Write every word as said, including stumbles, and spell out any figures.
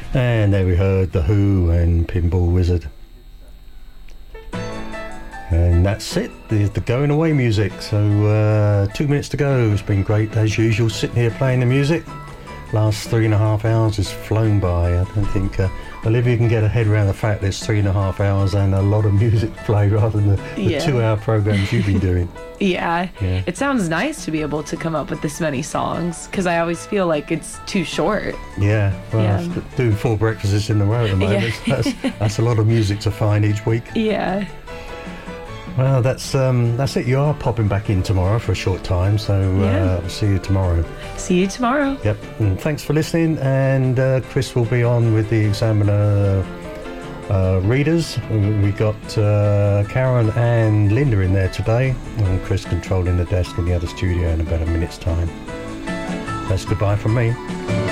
And there we heard The Who and Pinball Wizard. And that's it, there's the going away music. So uh, two minutes to go. It's been great as usual sitting here playing the music. Last three and a half hours has flown by. I don't think uh, Olivia can get her head around the fact that it's three and a half hours and a lot of music played rather than the, the Yeah. two hour programs you've been doing. Yeah. Yeah. It sounds nice to be able to come up with this many songs because I always feel like it's too short. Yeah, well, Yeah. doing four breakfasts in a row at the moment. Yeah. That's, that's a lot of music to find each week. Yeah. Well, that's um, that's it. You are popping back in tomorrow for a short time, so uh, Yeah. I'll see you tomorrow. See you tomorrow. Yep. And thanks for listening. And uh, Chris will be on with the Examiner uh, readers. We got uh, Karen and Linda in there today, and Chris controlling the desk in the other studio in about a minute's time. That's goodbye from me.